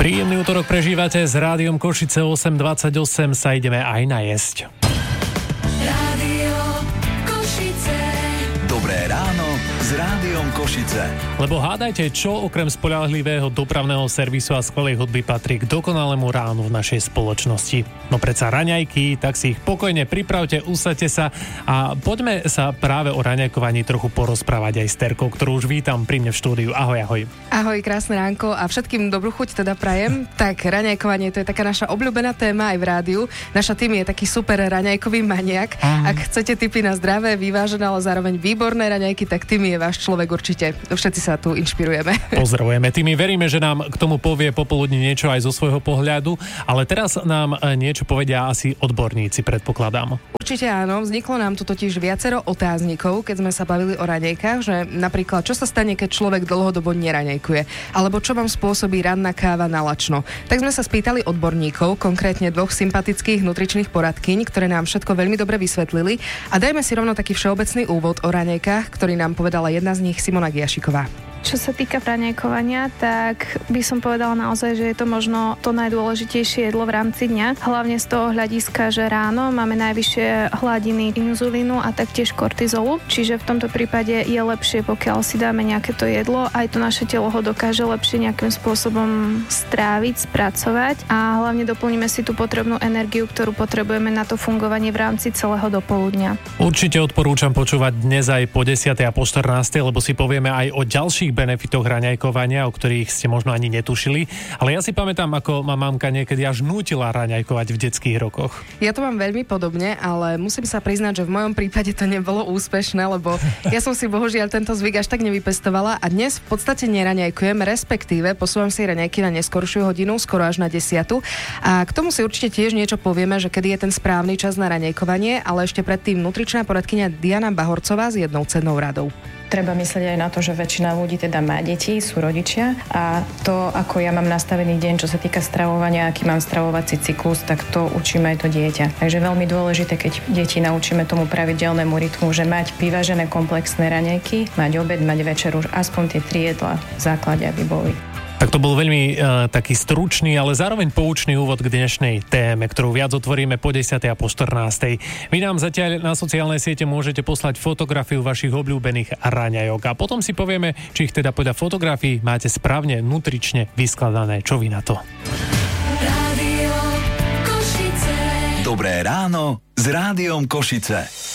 Príjemný útorok prežívate s Rádiom Košice 8:28, sa ideme aj najesť. Rádio Košice. Dobré ráno s Rádiom Košice. Lebo hádajte, čo okrem spoľahlivého dopravného servisu a skvelej hudby patrí k dokonalému ránu v našej spoločnosti. No predsa raňajky, tak si ich pokojne pripravte, usaďte sa a poďme sa práve o raňajkovaní trochu porozprávať aj s Terkou, ktorú už vítam pri mne v štúdiu. Ahoj, ahoj. Ahoj, krásne ránko a všetkým dobrú chuť teda prajem. Tak raňajkovanie, to je taká naša obľúbená téma aj v rádiu. Naša tým je taký super raňajkový maniak. Ak chcete tipy na zdravé, vyvážené, ale zároveň výborné raňajky, tak tým je váš človek určite. Všetci sa tu inšpirujeme. Pozdravujeme. Tými veríme, že nám k tomu povie popoludní niečo aj zo svojho pohľadu, ale teraz nám niečo povedia asi odborníci, predpokladám. Určite áno, vzniklo nám tu totiž viacero otáznikov, keď sme sa bavili o raňajkách, že napríklad čo sa stane, keď človek dlhodobo neraňajkuje, alebo čo vám spôsobí ranná káva na lačno. Tak sme sa spýtali odborníkov, konkrétne dvoch sympatických nutričných poradkyň, ktoré nám všetko veľmi dobre vysvetlili a dajme si rovno taký všeobecný úvod o raňajkách, ktorý nám povedala jedna z nich, Simona Giašiková. Čo sa týka raňajkovania, tak by som povedala naozaj, že je to možno to najdôležitejšie jedlo v rámci dňa. Hlavne z toho hľadiska, že ráno máme najvyššie hladiny inzulínu a taktiež kortizolu. Čiže v tomto prípade je lepšie, pokiaľ si dáme nejaké to jedlo, aj to naše telo ho dokáže lepšie nejakým spôsobom stráviť, spracovať a hlavne doplníme si tú potrebnú energiu, ktorú potrebujeme na to fungovanie v rámci celého dopoludnia. Určite odporúčam počúvať dnes aj po 10. a po 14., lebo si povieme aj o ďalších benefitoch raňajkovania, o ktorých ste možno ani netušili. Ale ja si pamätám, ako ma mamka niekedy až nútila raňajkovať v detských rokoch. Ja to mám veľmi podobne, ale musím sa priznať, že v mojom prípade to nebolo úspešné, lebo ja som si bohužiaľ tento zvyk až tak nevypestovala a dnes v podstate neraňajkujem, respektíve posúvam si raňajky na neskoršiu hodinu, skoro až na 10. A k tomu si určite tiež niečo povieme, že kedy je ten správny čas na raňajkovanie, ale ešte predtým nutričná poradkyňa Diana Bahorcová s jednou cennou radou. Treba myslieť aj na to, že väčšina ľudí teda má deti, sú rodičia a to, ako ja mám nastavený deň, čo sa týka stravovania, aký mám stravovací cyklus, tak to učím aj to dieťa. Takže veľmi dôležité, keď deti naučíme tomu pravidelnému rytmu, že mať vyvážené komplexné raňajky, mať obed, mať večeru, aspoň tie 3 jedlá v základe, aby boli. Tak to bol veľmi taký stručný, ale zároveň poučný úvod k dnešnej téme, ktorú viac otvoríme po 10. a po 14. Vy nám zatiaľ na sociálnej siete môžete poslať fotografiu vašich obľúbených raňajok a potom si povieme, či ich teda podľa fotografií máte správne nutrične vyskladané. Čo vy na to? Rádio Košice. Dobré ráno s Rádiom Košice.